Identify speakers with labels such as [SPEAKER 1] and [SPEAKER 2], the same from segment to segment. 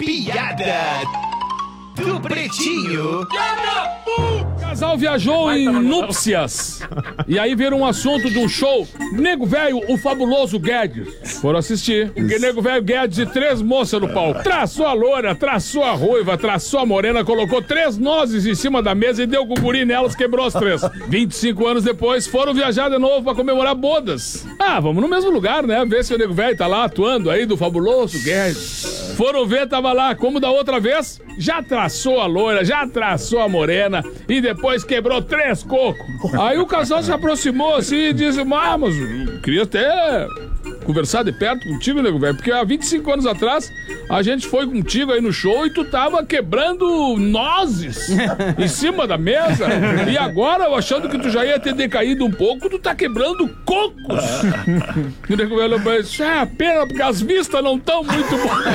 [SPEAKER 1] piada do Pretinho.
[SPEAKER 2] O casal viajou em núpcias. E aí viram um assunto de um show. Nego Velho, o fabuloso Guedes. Foram assistir. Porque Nego Velho Guedes e 3 moças no palco. Traçou a loira, traçou a ruiva, traçou a morena, colocou 3 nozes em cima da mesa e deu com o guri nelas, quebrou as 3. 25 anos depois, foram viajar de novo pra comemorar bodas. Ah, vamos no mesmo lugar, né? Ver se o Nego Velho tá lá atuando aí do fabuloso Guedes. Foram ver, tava lá, como da outra vez, já traçou a loira, já traçou a morena e depois quebrou 3 cocos. Aí o casal se aproximou assim e disse: mas eu queria até conversar de perto contigo, Nego Velho, porque há 25 anos atrás a gente foi contigo aí no show e tu tava quebrando nozes em cima da mesa. E agora, eu achando que tu já ia ter decaído um pouco, tu tá quebrando cocos. E o Nego Velho disse: é pena, porque as vistas não estão muito boas.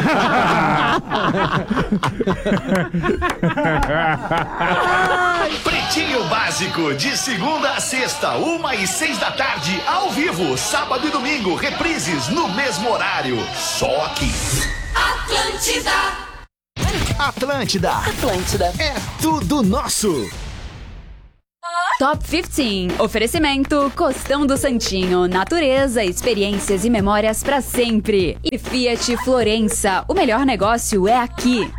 [SPEAKER 1] Pretinho Básico, de segunda a sexta, 1h06 da tarde, ao vivo, sábado e domingo, reprises no mesmo horário. Só aqui. Atlântida. É tudo nosso.
[SPEAKER 3] Top 15. Oferecimento Costão do Santinho. Natureza, experiências e memórias pra sempre. E Fiat Florença. O melhor negócio é aqui.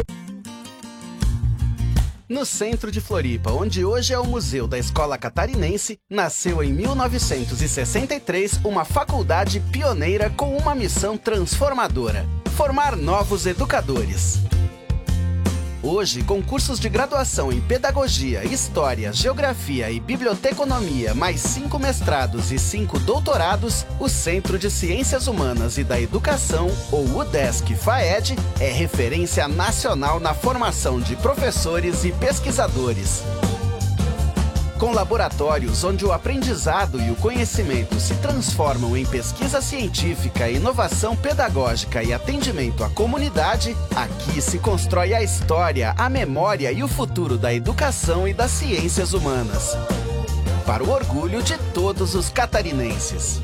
[SPEAKER 4] No centro de Floripa, onde hoje é o Museu da Escola Catarinense, nasceu em 1963 uma faculdade pioneira com uma missão transformadora: formar novos educadores. Hoje, com cursos de graduação em Pedagogia, História, Geografia e Biblioteconomia, mais 5 mestrados e 5 doutorados, o Centro de Ciências Humanas e da Educação, ou UDESC-FAED, é referência nacional na formação de professores e pesquisadores. Com laboratórios onde o aprendizado e o conhecimento se transformam em pesquisa científica, inovação pedagógica e atendimento à comunidade, aqui se constrói a história, a memória e o futuro da educação e das ciências humanas. Para o orgulho de todos os catarinenses.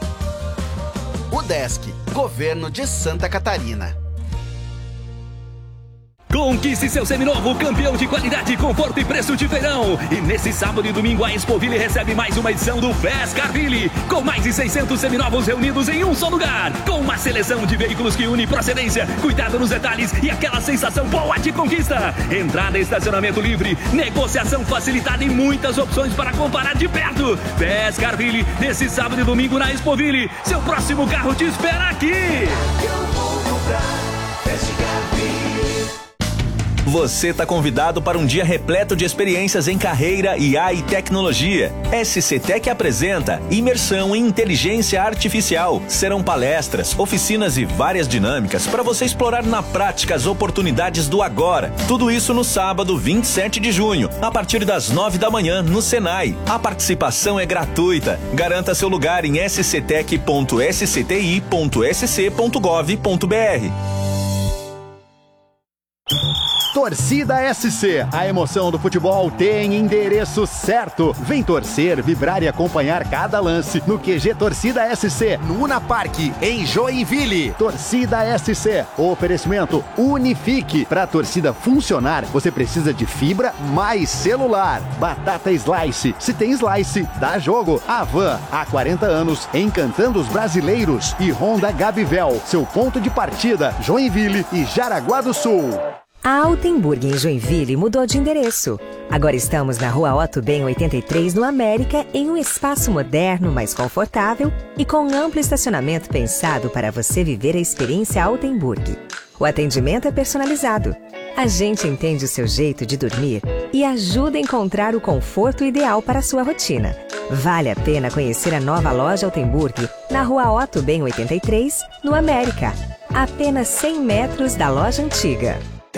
[SPEAKER 4] UDESC, Governo de Santa Catarina.
[SPEAKER 5] Conquiste seu seminovo, campeão de qualidade, conforto e preço de verão. E nesse sábado e domingo a Expoville recebe mais uma edição do Fescarville, com mais de 600 seminovos reunidos em um só lugar, com uma seleção de veículos que une procedência, cuidado nos detalhes e aquela sensação boa de conquista. Entrada e estacionamento livre, negociação facilitada e muitas opções para comparar de perto. Fescarville, nesse sábado e domingo na Expoville. Seu próximo carro te espera aqui.
[SPEAKER 1] Eu vou comprar Fescarville.
[SPEAKER 6] Você está convidado para um dia repleto de experiências em carreira, IA e tecnologia. SC Tech apresenta Imersão em Inteligência Artificial. Serão palestras, oficinas e várias dinâmicas para você explorar na prática as oportunidades do agora. Tudo isso no sábado, 27 de junho, a partir das 9 da manhã, no Senai. A participação é gratuita. Garanta seu lugar em sctech.scti.sc.gov.br.
[SPEAKER 7] Torcida SC, a emoção do futebol tem endereço certo. Vem torcer, vibrar e acompanhar cada lance no QG Torcida SC, no Una Park, em Joinville. Torcida SC, oferecimento Unifique. Para a torcida funcionar, você precisa de fibra mais celular. Batata Slice, se tem Slice, dá jogo. Avan, há 40 anos, encantando os brasileiros. E Honda Gabivel, seu ponto de partida, Joinville e Jaraguá do Sul.
[SPEAKER 8] A Altenburg em Joinville mudou de endereço. Agora estamos na Rua Otto Ben 83, no América, em um espaço moderno, mais confortável e com amplo estacionamento pensado para você viver a experiência Altenburg. O atendimento é personalizado. A gente entende o seu jeito de dormir e ajuda a encontrar o conforto ideal para a sua rotina. Vale a pena conhecer a nova loja Altenburg na Rua Otto Ben 83, no América. A apenas 100 metros da loja antiga.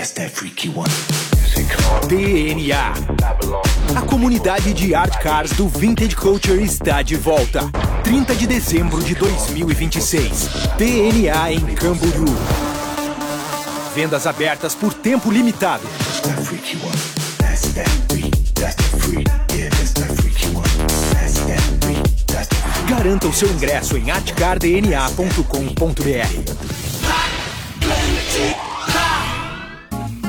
[SPEAKER 9] DNA. A comunidade de art cars do Vintage Culture está de volta. 30 de dezembro de 2026. DNA em Camboriú. Vendas abertas por tempo limitado. Garanta o seu ingresso em artcardna.com.br.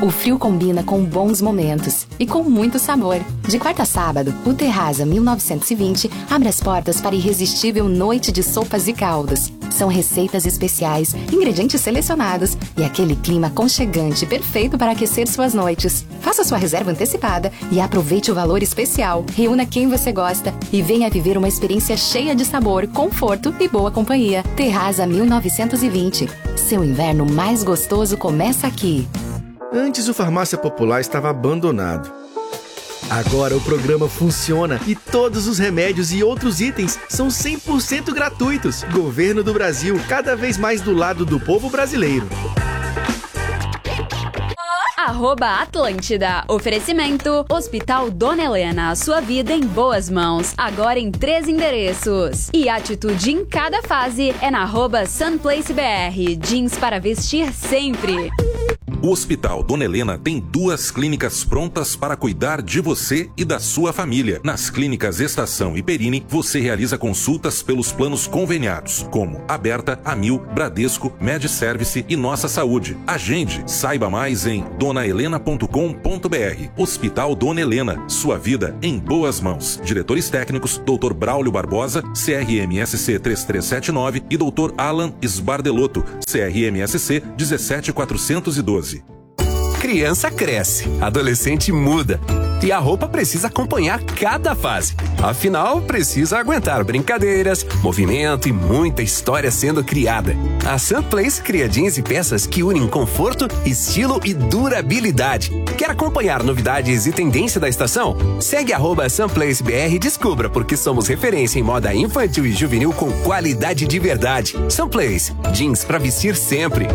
[SPEAKER 10] O frio combina com bons momentos e com muito sabor. De quarta a sábado, o Terraza 1920 abre as portas para a irresistível noite de sopas e caldos. São receitas especiais, ingredientes selecionados e aquele clima aconchegante perfeito para aquecer suas noites. Faça sua reserva antecipada e aproveite o valor especial. Reúna quem você gosta e venha viver uma experiência cheia de sabor, conforto e boa companhia. Terraza 1920. Seu inverno mais gostoso começa aqui.
[SPEAKER 11] Antes o Farmácia Popular estava abandonado. Agora o programa funciona e todos os remédios e outros itens são 100% gratuitos. Governo do Brasil, cada vez mais do lado do povo brasileiro.
[SPEAKER 3] @Atlântida. Oferecimento Hospital Dona Helena. Sua vida em boas mãos. Agora em 3 endereços. E atitude em cada fase é na @SunPlaceBR. Jeans para vestir sempre.
[SPEAKER 12] O Hospital Dona Helena tem 2 clínicas prontas para cuidar de você e da sua família. Nas clínicas Estação e Perini, você realiza consultas pelos planos conveniados, como Aberta, Amil, Bradesco, MedService e Nossa Saúde. Agende, saiba mais em donahelena.com.br. Hospital Dona Helena, sua vida em boas mãos. Diretores técnicos, Dr. Braulio Barbosa, CRMSC 3379 e Dr. Alan Sbardelotto, CRMSC 17412.
[SPEAKER 13] Criança cresce, adolescente muda e a roupa precisa acompanhar cada fase. Afinal, precisa aguentar brincadeiras, movimento e muita história sendo criada. A Sunplace cria jeans e peças que unem conforto, estilo e durabilidade. Quer acompanhar novidades e tendência da estação? Segue @SunplaceBR e descubra porque somos referência em moda infantil e juvenil com qualidade de verdade. Sunplace, jeans pra vestir sempre.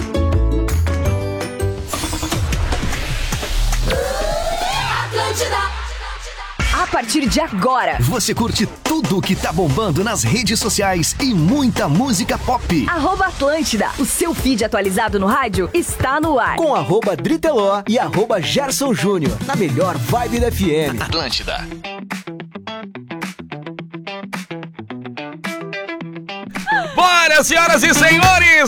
[SPEAKER 14] A partir de agora, você curte tudo que tá bombando nas redes sociais e muita música pop.
[SPEAKER 15] @Atlântida, o seu feed atualizado no rádio está no ar.
[SPEAKER 14] Com @Driteló e @Gerson Júnior, na melhor vibe da FM.
[SPEAKER 1] Atlântida.
[SPEAKER 16] Bora, senhoras e senhores,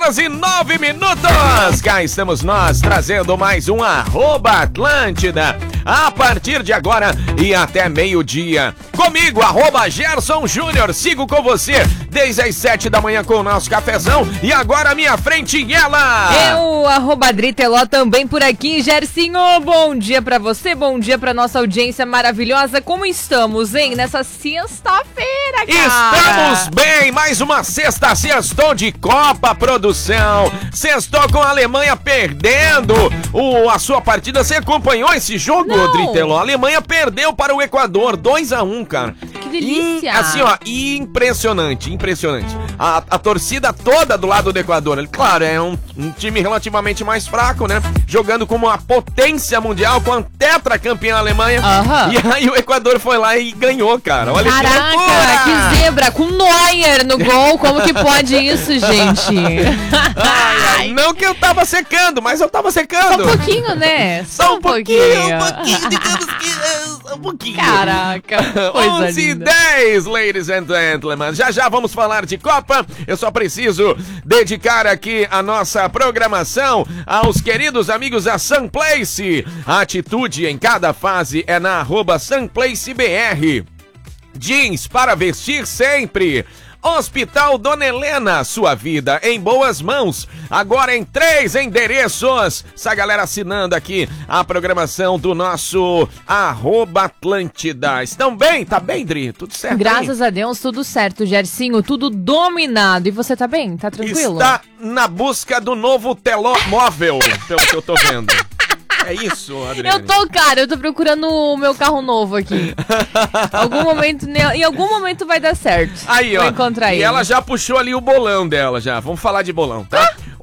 [SPEAKER 16] 11h09. Cá estamos nós, trazendo mais um @Atlântida. A partir de agora e até meio-dia. Comigo, @Gerson Júnior. Sigo com você desde as 7 da manhã com o nosso cafezão. E agora à minha frente ela.
[SPEAKER 17] Eu, @Driteló, também por aqui. Gersinho, bom dia pra você, bom dia pra nossa audiência maravilhosa. Como estamos, hein? Nessa sexta-feira, cara.
[SPEAKER 16] Estamos bem, mais uma sexta, sextou de Copa, produção. Sextou com a Alemanha perdendo a sua partida. Você acompanhou esse jogo, Driteló? A Alemanha perdeu para o Equador, 2-1, cara.
[SPEAKER 17] Que delícia.
[SPEAKER 16] Assim, ó, impressionante, impressionante. A torcida toda do lado do Equador. Claro, é um time relativamente mais fraco, né? Jogando como uma potência mundial com a tetracampeã Alemanha. E aí o Equador foi lá e ganhou, cara. Olha que loucura.
[SPEAKER 17] Que zebra, com Neuer no gol. Como que pode isso, gente?
[SPEAKER 16] Ai, não que eu tava secando, mas eu tava secando.
[SPEAKER 17] Só um pouquinho, né?
[SPEAKER 16] Só um pouquinho, um pouquinho.
[SPEAKER 17] Caraca,
[SPEAKER 16] 11h10, ladies and gentlemen. Já vamos falar de Copa. Eu só preciso dedicar aqui a nossa programação aos queridos amigos da Sunplace. A atitude em cada fase é na @SunPlaceBR. Jeans para vestir sempre. Hospital Dona Helena, sua vida em boas mãos. Agora em 3 endereços. Essa galera assinando aqui a programação do nosso @Atlântida. Estão bem? Tá bem, Dri? Tudo certo?
[SPEAKER 17] Graças a Deus, tudo certo, Gersinho. Tudo dominado. E você tá bem? Tá tranquilo?
[SPEAKER 16] Está na busca do novo telomóvel, pelo que eu tô vendo. É isso, Adriane?
[SPEAKER 17] Eu tô procurando o meu carro novo aqui. Em algum momento vai dar certo.
[SPEAKER 16] Aí, ó.
[SPEAKER 17] Vou encontrar ele.
[SPEAKER 16] E ela já puxou ali o bolão dela, já. Vamos falar de bolão, tá?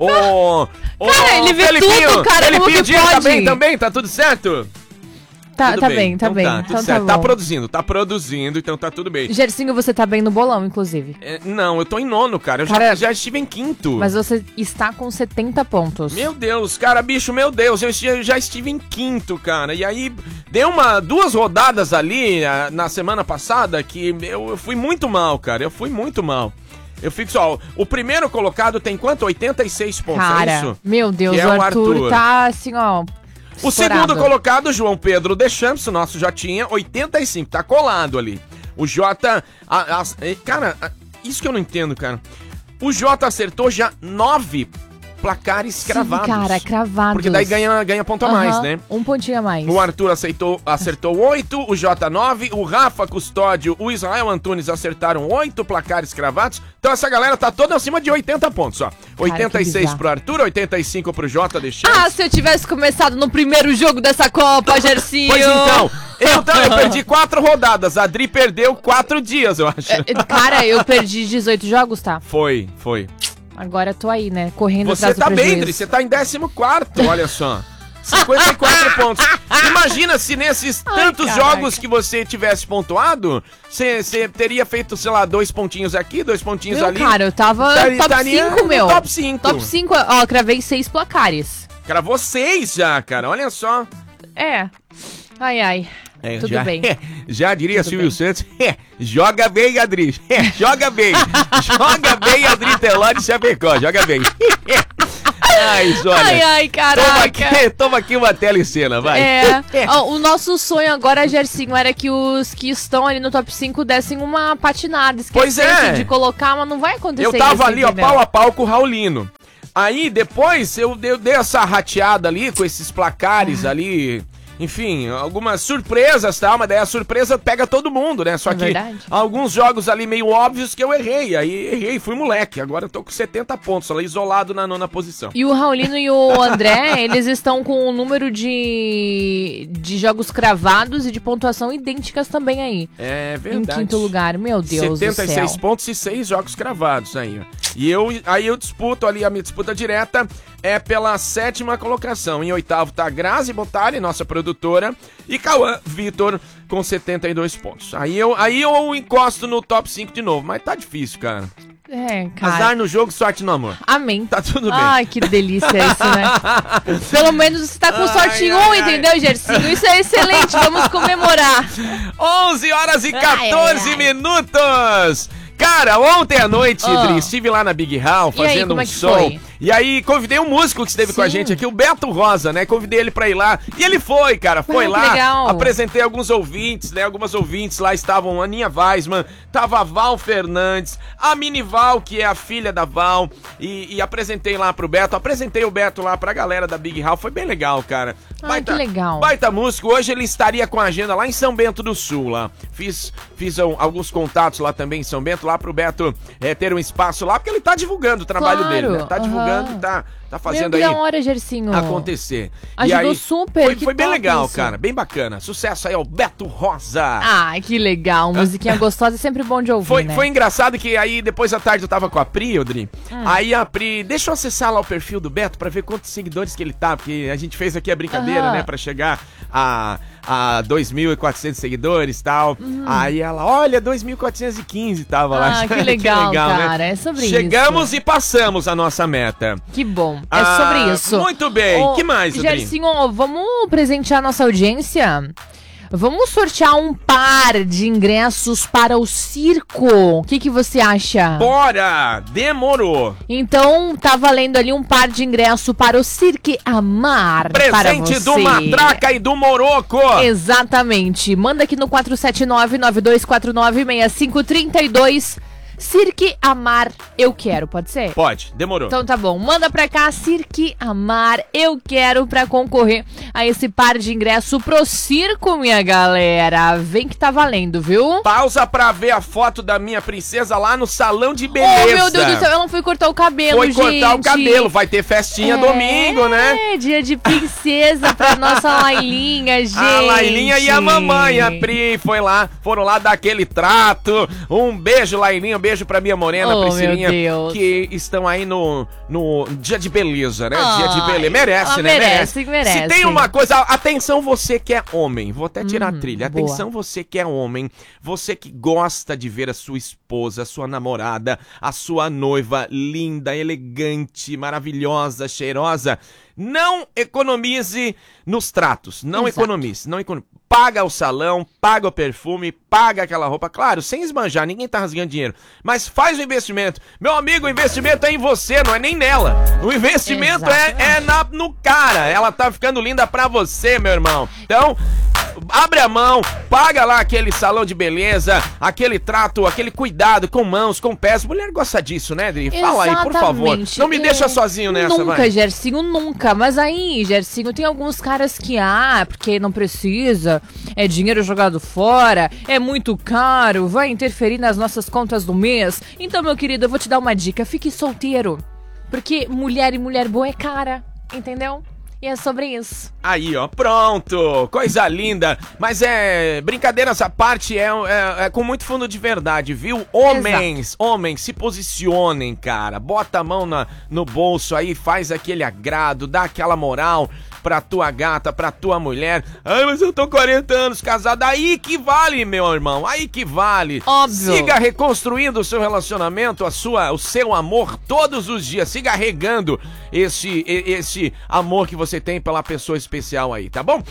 [SPEAKER 17] Cara, ele vê tudo, cara, como que
[SPEAKER 16] Diego,
[SPEAKER 17] pode?
[SPEAKER 16] tá bem também? Tá tudo certo?
[SPEAKER 17] Tá
[SPEAKER 16] Tudo
[SPEAKER 17] bem.
[SPEAKER 16] Tudo certo.
[SPEAKER 17] Tá
[SPEAKER 16] Tá
[SPEAKER 17] bom.
[SPEAKER 16] produzindo, então tá tudo bem.
[SPEAKER 17] Gersinho, você tá bem no bolão, inclusive.
[SPEAKER 16] Não, eu tô em 9º, cara. Eu já estive em 5º.
[SPEAKER 17] Mas você está com 70 pontos.
[SPEAKER 16] Meu Deus, cara, bicho, meu Deus, eu já estive em 5º, cara. E aí, deu 2 rodadas ali na semana passada que eu fui muito mal, cara. Eu fui muito mal. Eu fico só, o primeiro colocado tem quanto? 86 pontos,
[SPEAKER 17] Cara,
[SPEAKER 16] é isso?
[SPEAKER 17] meu Deus,
[SPEAKER 16] Que é
[SPEAKER 17] o Arthur tá assim, ó...
[SPEAKER 16] O segundo colocado, João Pedro Deschamps, o nosso já tinha 85, tá colado ali. O Jota... cara, isso que eu não entendo, cara. O Jota acertou já 9 placares cravados.
[SPEAKER 17] Cara, cravados.
[SPEAKER 16] Porque daí ganha ponto a mais, né?
[SPEAKER 17] Um pontinho a mais.
[SPEAKER 16] O Arthur acertou 8, o Jota 9, o Rafa Custódio, o Israel Antunes acertaram 8 placares cravados. Então essa galera tá toda acima de 80 pontos, ó. 86 pro Arthur, 85 pro Jota Deschamps.
[SPEAKER 17] Ah, se eu tivesse começado no primeiro jogo dessa Copa, Gersinho.
[SPEAKER 16] Pois então, eu perdi 4 rodadas, a Adri perdeu 4 dias, eu acho.
[SPEAKER 17] Cara, eu perdi 18 jogos, tá?
[SPEAKER 16] Foi.
[SPEAKER 17] Agora eu tô aí, né? Correndo
[SPEAKER 16] Você
[SPEAKER 17] atrás do
[SPEAKER 16] tá bem,
[SPEAKER 17] prejuízo.
[SPEAKER 16] Adri, você tá em 14º, olha só. 54 pontos. Imagina se nesses tantos jogos que você tivesse pontuado, você teria feito, sei lá, 2 pontinhos aqui, 2 pontinhos ali.
[SPEAKER 17] Cara, eu tava top 5, meu.
[SPEAKER 16] Top 5.
[SPEAKER 17] Top 5, ó, cravei 6 placares.
[SPEAKER 16] Cravou 6 já, cara, olha só.
[SPEAKER 17] É. Ai. Tudo bem.
[SPEAKER 16] Já diria Silvio Santos, joga bem, Adri. Joga bem. Joga bem, Adri Teló de Chapecó, joga bem. Olha.
[SPEAKER 17] Ai, caraca.
[SPEAKER 16] Toma aqui uma tela em cena, vai.
[SPEAKER 17] Ó, o nosso sonho agora, Gersinho, era que os que estão ali no top 5 dessem uma patinada. Esquecessem de colocar, mas não vai acontecer isso.
[SPEAKER 16] Eu tava ali, ó, pau a pau com o Raulino. Aí, depois, eu dei essa rateada ali, com esses placares ali... Enfim, algumas surpresas, tá? Mas daí a surpresa pega todo mundo, né? Só que
[SPEAKER 17] verdade.
[SPEAKER 16] Alguns jogos ali meio óbvios que eu errei. Aí errei, fui moleque. Agora eu tô com 70 pontos, ali isolado na 9ª posição.
[SPEAKER 17] E o Raulino e o André, eles estão com um número de jogos cravados e de pontuação idênticas também aí.
[SPEAKER 16] É verdade.
[SPEAKER 17] Em quinto lugar, meu Deus
[SPEAKER 16] 76
[SPEAKER 17] do céu.
[SPEAKER 16] pontos e 6 jogos cravados aí, ó. E aí eu disputo ali, a minha disputa direta é pela 7ª colocação. Em 8º tá Grazi Bottari, nossa produtora, e Cauã Vitor com 72 pontos. Aí eu encosto no top 5 de novo, mas tá difícil, cara.
[SPEAKER 17] Cara.
[SPEAKER 16] Azar no jogo, sorte no amor.
[SPEAKER 17] Amém.
[SPEAKER 16] Tá tudo bem.
[SPEAKER 17] Ai, que delícia isso, né? Pelo menos você tá com sorte em um, entendeu, Gersinho? Isso é excelente, vamos comemorar.
[SPEAKER 16] 11 horas e 14 minutos. Cara, ontem à noite, Dri, estive lá na Big Hall fazendo um som. E aí, convidei um músico que esteve com a gente aqui, o Beto Rosa, né? Convidei ele pra ir lá. E ele foi, cara, foi lá.
[SPEAKER 17] Legal.
[SPEAKER 16] Apresentei alguns ouvintes, né? Algumas ouvintes lá estavam, a Aninha Weisman, tava a Val Fernandes, a Mini Val, que é a filha da Val. E apresentei lá pro Beto. Apresentei o Beto lá pra galera da Big Hall. Foi bem legal, cara.
[SPEAKER 17] Que legal.
[SPEAKER 16] Baita músico. Hoje ele estaria com a agenda lá em São Bento do Sul, lá. Fiz alguns contatos lá também em São Bento, lá pro Beto ter um espaço lá, porque ele tá divulgando o trabalho dele, né? Tá divulgando, tá fazendo aí
[SPEAKER 17] hora, Gersinho.
[SPEAKER 16] acontecer.
[SPEAKER 17] Ajudou
[SPEAKER 16] e aí,
[SPEAKER 17] super,
[SPEAKER 16] foi bem legal,
[SPEAKER 17] isso.
[SPEAKER 16] Cara, bem bacana. Sucesso aí ao Beto Rosa.
[SPEAKER 17] Ai, que legal. Musiquinha gostosa é sempre bom de ouvir, né?
[SPEAKER 16] Foi engraçado que aí depois da tarde eu tava com a Pri, Odri. Aí a Pri, deixa eu acessar lá o perfil do Beto pra ver quantos seguidores que ele tá, porque a gente fez aqui a brincadeira, né, pra chegar a 2.400 seguidores e tal. Aí ela, olha, 2.415 tava lá.
[SPEAKER 17] Ah, que legal, cara.
[SPEAKER 16] Né?
[SPEAKER 17] É sobre
[SPEAKER 16] Chegamos
[SPEAKER 17] isso.
[SPEAKER 16] E passamos a nossa meta.
[SPEAKER 17] Que bom. É sobre isso.
[SPEAKER 16] Muito bem. Que mais,
[SPEAKER 17] Gersinho, vamos presentear nossa audiência? Vamos sortear um par de ingressos para o circo. O que você acha?
[SPEAKER 16] Bora! Demorou!
[SPEAKER 17] Então, tá valendo ali um par de ingresso para o Cirque Amar.
[SPEAKER 16] Presente do Matraca e do Moroco!
[SPEAKER 17] Exatamente. Manda aqui no 479-9249-6532. Cirque Amar, eu quero, pode ser?
[SPEAKER 16] Pode, demorou.
[SPEAKER 17] Então tá bom, manda pra cá, Cirque Amar, eu quero, pra concorrer a esse par de ingresso pro circo, minha galera. Vem que tá valendo, viu?
[SPEAKER 16] Pausa pra ver a foto da minha princesa lá no salão de beleza.
[SPEAKER 17] Oh, meu Deus do céu, ela não foi cortar o cabelo,
[SPEAKER 16] gente. Foi cortar o cabelo, vai ter festinha domingo, né?
[SPEAKER 17] É, dia de princesa pra nossa Lailinha, gente.
[SPEAKER 16] A Lailinha e a mamãe, a Pri, foram lá dar aquele trato. Um beijo, Lailinha, beijo pra minha morena, Priscilinha, que estão aí no dia de beleza, né? Dia de beleza. Merece, né?
[SPEAKER 17] Merece.
[SPEAKER 16] Se tem uma coisa, atenção você que é homem, vou até tirar a trilha. Atenção você que é homem, você que gosta de ver a sua esposa, a sua namorada, a sua noiva linda, elegante, maravilhosa, cheirosa. Não economize nos tratos. Não economize. Paga o salão, paga o perfume, paga aquela roupa. Claro, sem esbanjar, ninguém tá rasgando dinheiro. Mas faz o investimento. Meu amigo, o investimento é em você, não é nem nela. O investimento no cara. Ela tá ficando linda pra você, meu irmão. Então, abre a mão, paga lá aquele salão de beleza, aquele trato, aquele cuidado com mãos, com pés. Mulher gosta disso, né, Adri? Fala aí, por favor. Não me deixa sozinho nessa,
[SPEAKER 17] nunca, vai. Gersinho, nunca. Mas aí, Gersinho, tem alguns caras que, porque não precisa, é dinheiro jogado fora, é muito caro, vai interferir nas nossas contas do mês. Então, meu querido, eu vou te dar uma dica, fique solteiro. Porque mulher e mulher boa é cara, entendeu? E é sobre isso.
[SPEAKER 16] Aí, ó, pronto. Coisa linda. Mas brincadeiras à parte, é com muito fundo de verdade, viu? Homens, se posicionem, cara. Bota a mão no bolso aí, faz aquele agrado, dá aquela moral pra tua gata, pra tua mulher. Ai, mas eu tô 40 anos casado. Aí que vale, meu irmão. Aí que vale.
[SPEAKER 17] Óbvio.
[SPEAKER 16] Siga reconstruindo o seu relacionamento, o seu amor todos os dias. Siga regando esse amor que você tem pela pessoa especial aí, tá bom?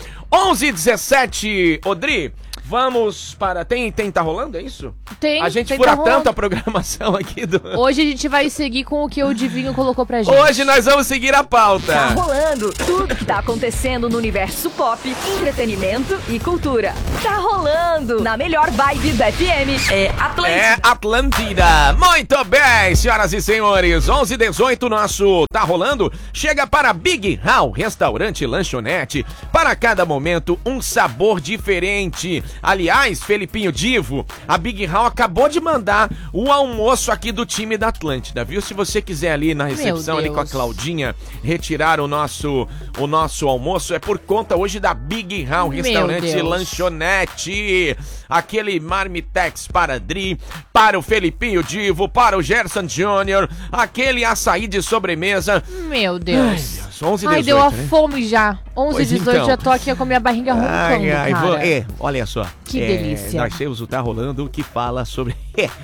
[SPEAKER 16] 11h17, Odri. Vamos para... Tá rolando, é isso?
[SPEAKER 17] Tem.
[SPEAKER 16] A gente fura tanto a programação aqui do...
[SPEAKER 17] Hoje a gente vai seguir com o que o Divinho colocou pra gente.
[SPEAKER 16] Hoje nós vamos seguir a pauta.
[SPEAKER 15] Tá rolando tudo que tá acontecendo no universo pop, entretenimento e cultura. Tá rolando na melhor vibe da FM. É Atlântida.
[SPEAKER 16] É Atlântida. Muito bem, senhoras e senhores. 11h18, nosso Tá Rolando chega para Big Hall, restaurante e lanchonete. Para cada momento, um sabor diferente. Aliás, Felipinho Divo, a Big Hall acabou de mandar o almoço aqui do time da Atlântida, viu? Se você quiser ali na recepção, ali com a Claudinha, retirar o nosso almoço, é por conta hoje da Big Hall, restaurante e lanchonete. Aquele marmitex para Dri, para o Felipinho Divo, para o Gerson Júnior, aquele açaí de sobremesa.
[SPEAKER 17] Meu Deus.
[SPEAKER 16] 11,
[SPEAKER 17] Ai,
[SPEAKER 16] 18,
[SPEAKER 17] deu a
[SPEAKER 16] né?
[SPEAKER 17] fome já. 11, 18, então. Já tô aqui com a minha barriga roncando, cara.
[SPEAKER 16] Olha só.
[SPEAKER 17] Que delícia.
[SPEAKER 16] Nós temos o Tá Rolando que fala sobre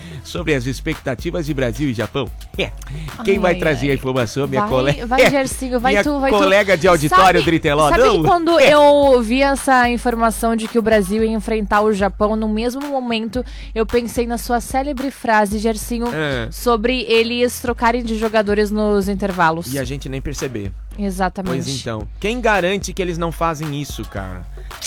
[SPEAKER 16] as expectativas de Brasil e Japão. Quem vai trazer a informação, minha colega?
[SPEAKER 17] Vai, Gersinho, vai tu, vai tu.
[SPEAKER 16] Colega de auditório, Driteló.
[SPEAKER 17] Sabe que quando eu vi essa informação de que o Brasil ia enfrentar o Japão, no mesmo momento, eu pensei na sua célebre frase, Gersinho, sobre eles trocarem de jogadores nos intervalos.
[SPEAKER 16] E a gente nem perceber.
[SPEAKER 17] Exatamente.
[SPEAKER 16] Pois então, quem garante que eles não fazem isso, cara?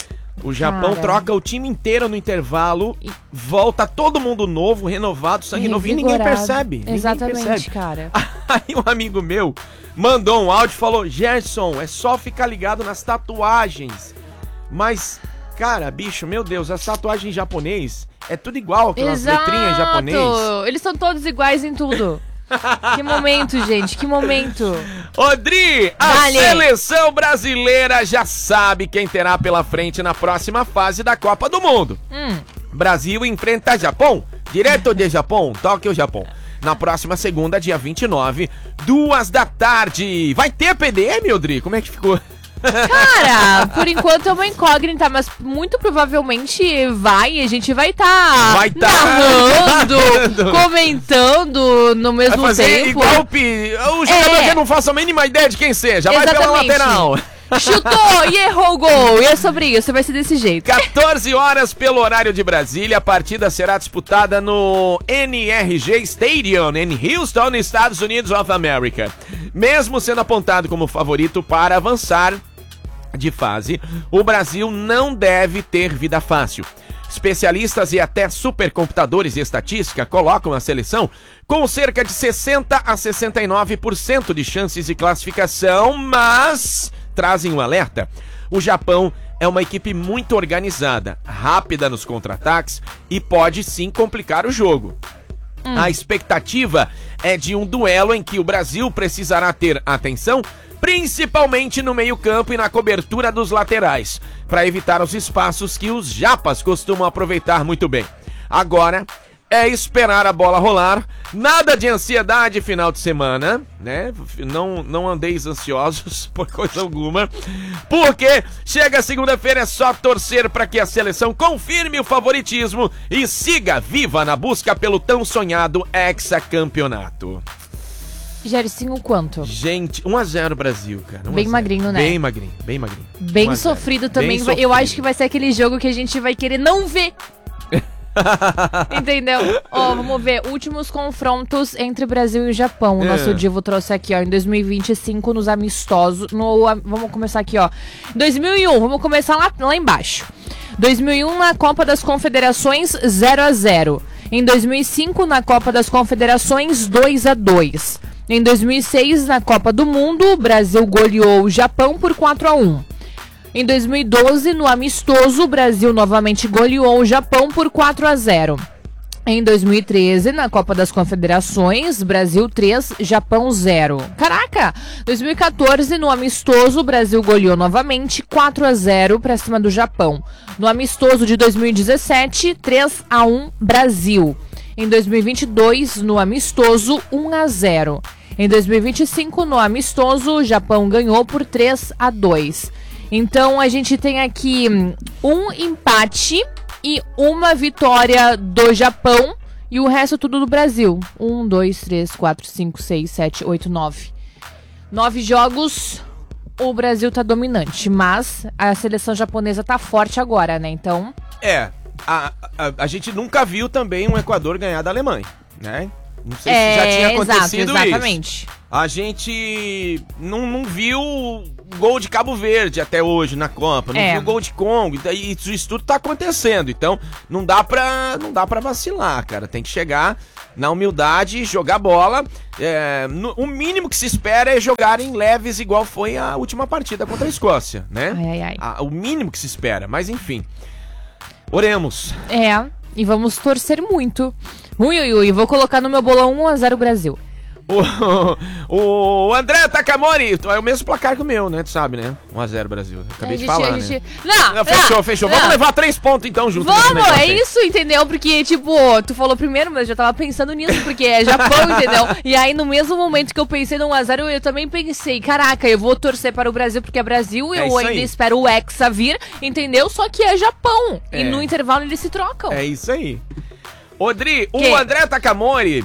[SPEAKER 16] O Japão troca o time inteiro no intervalo, volta todo mundo novo, renovado, sangue novo, e ninguém percebe.
[SPEAKER 17] Exatamente,
[SPEAKER 16] ninguém percebe.
[SPEAKER 17] Cara.
[SPEAKER 16] Aí um amigo meu mandou um áudio e falou: Gerson, é só ficar ligado nas tatuagens. Mas, cara, bicho, meu Deus, as tatuagens em japonês é tudo igual, aquelas letrinhas em japonês.
[SPEAKER 17] Eles são todos iguais em tudo. Que momento, gente, que momento.
[SPEAKER 16] Odri, a seleção brasileira já sabe quem terá pela frente na próxima fase da Copa do Mundo. Brasil enfrenta Japão, direto de Japão, Tóquio, Japão. Na próxima segunda, dia 29, 14h. Vai ter PDM, Odri? Como é que ficou?
[SPEAKER 17] Cara, por enquanto é uma incógnita, mas muito provavelmente a gente vai estar narrando, comentando no mesmo
[SPEAKER 16] vai fazer
[SPEAKER 17] tempo.
[SPEAKER 16] Igual o jogador que não faça a mínima ideia de quem seja, vai pela lateral.
[SPEAKER 17] Chutou e errou o gol. E é sobre isso, vai ser desse jeito.
[SPEAKER 16] 14 horas pelo horário de Brasília. A partida será disputada no NRG Stadium, em Houston, nos Estados Unidos of America. Mesmo sendo apontado como favorito para avançar de fase, o Brasil não deve ter vida fácil. Especialistas e até supercomputadores de estatística colocam a seleção com cerca de 60 a 69% de chances de classificação, mas trazem um alerta. O Japão é uma equipe muito organizada, rápida nos contra-ataques e pode sim complicar o jogo. A expectativa é de um duelo em que o Brasil precisará ter atenção, principalmente no meio-campo e na cobertura dos laterais, para evitar os espaços que os japas costumam aproveitar muito bem. Agora é esperar a bola rolar, nada de ansiedade final de semana, né? Não andeis ansiosos por coisa alguma, porque chega segunda-feira, é só torcer para que a seleção confirme o favoritismo e siga viva na busca pelo tão sonhado hexacampeonato.
[SPEAKER 17] Gersinho, quanto?
[SPEAKER 16] Gente, 1-0 Brasil, cara.
[SPEAKER 17] Bem magrinho, né?
[SPEAKER 16] Bem magrinho, bem magrinho.
[SPEAKER 17] Bem sofrido também. Bem eu acho que vai ser aquele jogo que a gente vai querer não ver. Entendeu? Ó, vamos ver. Últimos confrontos entre Brasil e Japão. O nosso Divo trouxe aqui, ó. Em 2025, nos amistosos. Vamos começar aqui, ó. 2001, vamos começar lá embaixo. 2001, na Copa das Confederações, 0-0. Em 2005, na Copa das Confederações, 2-2. Em 2006, na Copa do Mundo, o Brasil goleou o Japão por 4-1. Em 2012, no amistoso, o Brasil novamente goleou o Japão por 4-0. Em 2013, na Copa das Confederações, Brasil 3, Japão 0. Caraca! 2014, no amistoso, o Brasil goleou novamente 4-0 para cima do Japão. No amistoso de 2017, 3-1 Brasil. Em 2022, no amistoso, 1-0. Em 2025, no amistoso, o Japão ganhou por 3-2. Então, a gente tem aqui um empate e uma vitória do Japão e o resto tudo do Brasil. 1, 2, 3, 4, 5, 6, 7, 8, 9. 9 jogos, o Brasil tá dominante, mas a seleção japonesa tá forte agora, né? Então...
[SPEAKER 16] A gente nunca viu também um Equador ganhar da Alemanha, né? Não sei se já tinha acontecido
[SPEAKER 17] exatamente.
[SPEAKER 16] Isso. A gente não viu gol de Cabo Verde até hoje na Copa, não viu gol de Congo, e isso tudo tá acontecendo, então não dá pra vacilar, cara, tem que chegar na humildade, jogar bola, o mínimo que se espera é jogarem leves igual foi a última partida contra a Escócia, né? O mínimo que se espera, mas enfim, oremos.
[SPEAKER 17] E vamos torcer muito. Ui, vou colocar no meu bolão 1-0 Brasil.
[SPEAKER 16] O André Takamori, é o mesmo placar que o meu, né? Tu sabe, né? 1-0 Brasil. Acabei de falar, né? Fechou. Vamos levar 3 pontos então junto.
[SPEAKER 17] Vamos, é isso, entendeu? Porque, tipo, tu falou primeiro, mas eu já tava pensando nisso, porque é Japão, entendeu? E aí, no mesmo momento que eu pensei no 1-0, eu também pensei, caraca, eu vou torcer para o Brasil, porque é Brasil, eu ainda espero o Hexa vir, entendeu? Só que é Japão. E no intervalo eles se trocam.
[SPEAKER 16] É isso aí. Odri, o André Takamori...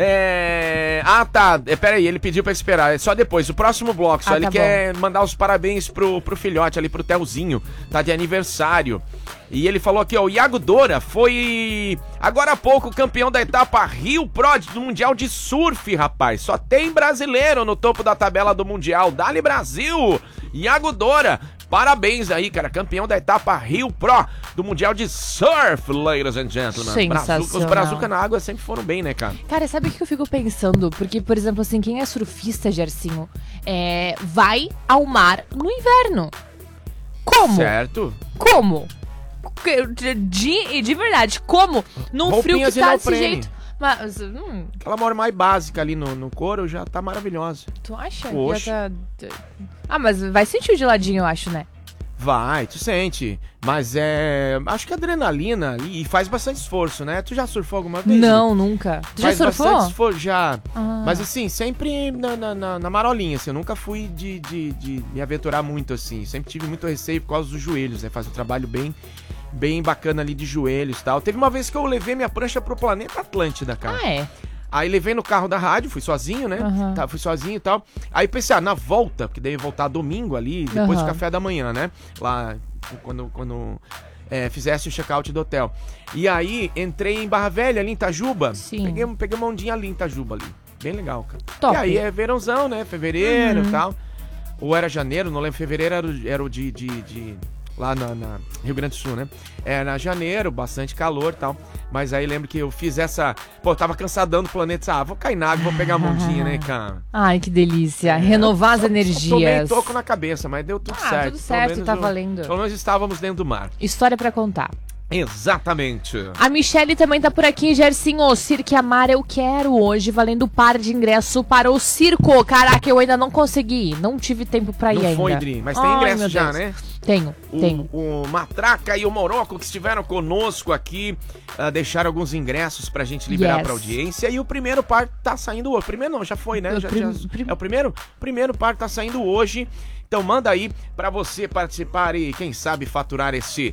[SPEAKER 16] peraí, ele pediu pra esperar, é só depois, o próximo bloco, só ele quer mandar os parabéns pro filhote ali, pro Telzinho, tá de aniversário. E ele falou aqui, ó, o Iago Dora foi agora há pouco campeão da etapa Rio Pro do Mundial de Surf, rapaz. Só tem brasileiro no topo da tabela do Mundial. Dali Brasil! Iago Dora, parabéns aí, cara, campeão da etapa Rio Pro do Mundial de Surf, ladies and gentlemen. Os brazuca na água sempre foram bem, né, cara?
[SPEAKER 17] Cara, sabe o que eu fico pensando? Porque, por exemplo, assim, quem é surfista, Gersinho, vai ao mar no inverno. Como?
[SPEAKER 16] Certo.
[SPEAKER 17] Como? De verdade, como? Num frio que tá desse jeito. Mas,
[SPEAKER 16] aquela mora mais básica ali no couro já tá maravilhosa.
[SPEAKER 17] Tu acha? Já tá... mas vai sentir o geladinho, eu acho, né?
[SPEAKER 16] Vai, tu sente. Mas acho que adrenalina e faz bastante esforço, né? Tu já surfou alguma vez?
[SPEAKER 17] Não, nunca. Tu já surfou?
[SPEAKER 16] Bastante esforço, já. Mas assim, sempre na marolinha, assim. Eu nunca fui de me aventurar muito, assim. Sempre tive muito receio por causa dos joelhos, né? Faz um trabalho bem bacana ali de joelhos e tal. Teve uma vez que eu levei minha prancha pro Planeta Atlântida, cara. Aí levei no carro da rádio, fui sozinho, né? Fui sozinho e tal. Aí pensei, na volta, porque daí ia voltar domingo ali, depois do café da manhã, né? Lá, quando fizesse o check-out do hotel. E aí, entrei em Barra Velha, ali em Itajuba.
[SPEAKER 17] Sim.
[SPEAKER 16] Peguei uma ondinha ali em Itajuba, ali. Bem legal, cara.
[SPEAKER 17] Top.
[SPEAKER 16] E aí é verãozão, né? Fevereiro e tal. Ou era janeiro, não lembro. Fevereiro era o de lá na Rio Grande do Sul, né? Era janeiro, bastante calor e tal. Mas aí lembro que eu fiz essa... Pô, eu tava cansadão do planeta. Vou cair na água, vou pegar a ondinha, né, cara?
[SPEAKER 17] Ai, que delícia. Renovar as energias.
[SPEAKER 16] Tomei toco na cabeça, mas deu tudo certo.
[SPEAKER 17] Tudo certo, tá valendo.
[SPEAKER 16] Pelo menos estávamos dentro do mar.
[SPEAKER 17] História pra contar.
[SPEAKER 16] Exatamente.
[SPEAKER 17] A Michele também tá por aqui, Gersinho. Cirque Amar eu quero hoje, valendo par de ingresso para o circo. Caraca, eu ainda não consegui, não tive tempo pra ir ainda.
[SPEAKER 16] Não foi, Dri, mas tem ingresso já, né?
[SPEAKER 17] Tenho.
[SPEAKER 16] O Matraca e o Moroco que estiveram conosco aqui, deixaram alguns ingressos pra gente liberar pra audiência. E o primeiro par tá saindo hoje. Primeiro não, já foi, né? É o primeiro? O primeiro par tá saindo hoje. Então manda aí pra você participar e, quem sabe, faturar esse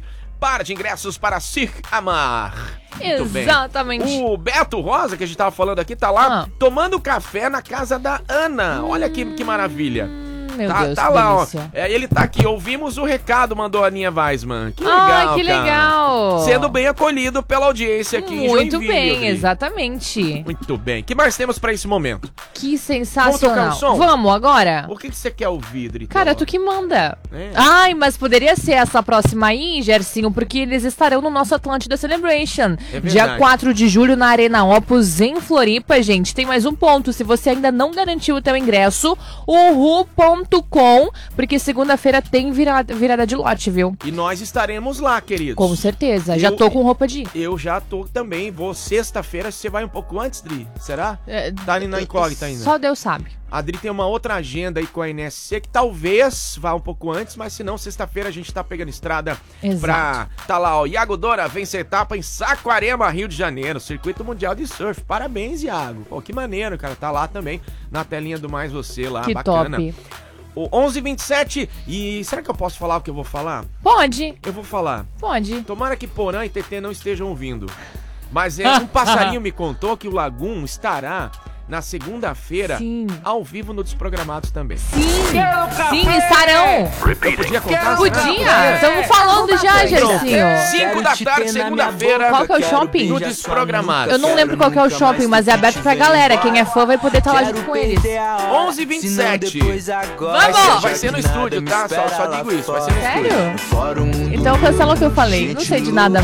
[SPEAKER 16] par de ingressos para Cirque Amar. Muito bem.
[SPEAKER 17] Exatamente.
[SPEAKER 16] O Beto Rosa, que a gente tava falando aqui, tá lá tomando café na casa da Ana. Olha que maravilha.
[SPEAKER 17] Meu Deus,
[SPEAKER 16] tá
[SPEAKER 17] que
[SPEAKER 16] lá,
[SPEAKER 17] delícia.
[SPEAKER 16] ó. Ele tá aqui, ouvimos o recado, mandou a Aninha Weissman. Que legal,
[SPEAKER 17] que
[SPEAKER 16] cara.
[SPEAKER 17] legal.
[SPEAKER 16] Sendo bem acolhido pela audiência aqui em
[SPEAKER 17] Muito
[SPEAKER 16] Joinville,
[SPEAKER 17] bem,
[SPEAKER 16] Vi.
[SPEAKER 17] exatamente.
[SPEAKER 16] Muito bem. O que mais temos pra esse momento?
[SPEAKER 17] Que
[SPEAKER 16] Vamos tocar
[SPEAKER 17] sensacional.
[SPEAKER 16] o som?
[SPEAKER 17] Vamos agora?
[SPEAKER 16] O que você quer ouvir, Drita?
[SPEAKER 17] Cara, tu que manda.
[SPEAKER 16] É.
[SPEAKER 17] Ai, mas poderia ser essa próxima aí, Gersinho, porque eles estarão no nosso Atlântida Celebration.
[SPEAKER 16] É verdade.
[SPEAKER 17] Dia 4 de julho na Arena Opus, em Floripa, gente. Tem mais um ponto. Se você ainda não garantiu o teu ingresso, uhu.com, porque segunda-feira tem virada de lote, viu?
[SPEAKER 16] E nós estaremos lá, queridos.
[SPEAKER 17] Com certeza. Já tô com roupa de ir.
[SPEAKER 16] Eu já tô também. Vou sexta-feira, você vai um pouco antes, Dri? Será? Tá ali na incógnita ainda.
[SPEAKER 17] Só Deus sabe.
[SPEAKER 16] A Dri tem uma outra agenda aí com a NSC que talvez vá um pouco antes, mas se não, sexta-feira a gente tá pegando estrada.
[SPEAKER 17] Exato.
[SPEAKER 16] Pra... Tá lá, ó. Iago Dora vence a etapa em Saquarema, Rio de Janeiro. Circuito Mundial de Surf. Parabéns, Iago. Pô, que maneiro, cara. Tá lá também, na telinha do Mais Você lá.
[SPEAKER 17] Que
[SPEAKER 16] bacana.
[SPEAKER 17] top.
[SPEAKER 16] O 11h27, e será que eu posso falar o que eu vou falar?
[SPEAKER 17] Pode.
[SPEAKER 16] Eu vou falar.
[SPEAKER 17] Pode.
[SPEAKER 16] Tomara que Porã e TT não estejam ouvindo. Mas um passarinho me contou que o Lagum estará na segunda-feira ao vivo no Desprogramados também.
[SPEAKER 17] Sim, estarão.
[SPEAKER 16] Eu podia contar?
[SPEAKER 17] Podia. Estamos falando já, Gersinho.
[SPEAKER 16] 5 da tarde, segunda-feira.
[SPEAKER 17] Qual que é o shopping?
[SPEAKER 16] No Desprogramados.
[SPEAKER 17] Eu não lembro qual que é o shopping, mas é aberto pra galera. Quem é fã vai poder estar lá junto com eles.
[SPEAKER 16] 11h27.
[SPEAKER 17] Vamos!
[SPEAKER 16] Vai ser no estúdio, tá? Só digo isso. Vai ser no estúdio.
[SPEAKER 17] Sério? Então cancela o que eu falei. Não sei de nada